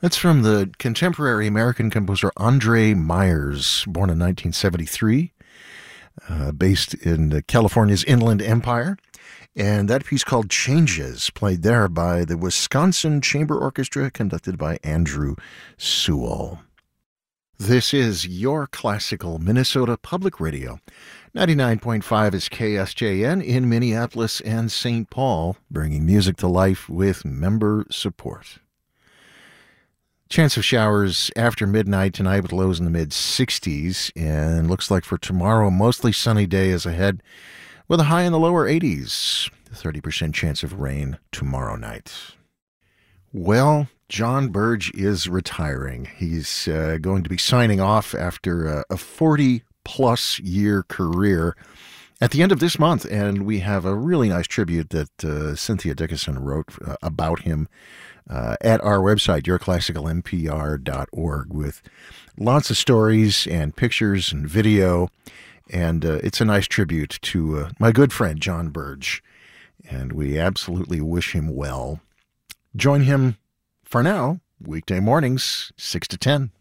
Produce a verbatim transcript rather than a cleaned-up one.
That's from the contemporary American composer Andre Myers, born in nineteen seventy-three, uh, based in uh, California's Inland Empire. And that piece called Changes, played there by the Wisconsin Chamber Orchestra, conducted by Andrew Sewell. This is your classical Minnesota Public Radio. ninety-nine point five is K S J N in Minneapolis and Saint Paul, bringing music to life with member support. Chance of showers after midnight tonight with lows in the mid-sixties, and looks like for tomorrow, mostly sunny day is ahead with a high in the lower eighties. thirty percent chance of rain tomorrow night. Well, John Burge is retiring. He's uh, going to be signing off after uh, a forty-plus year career at the end of this month, and we have a really nice tribute that uh, Cynthia Dickinson wrote uh, about him uh, at our website, your classical n p r dot org, with lots of stories and pictures and video, and uh, it's a nice tribute to uh, my good friend John Burge, and we absolutely wish him well. Join him for now, weekday mornings, six to ten.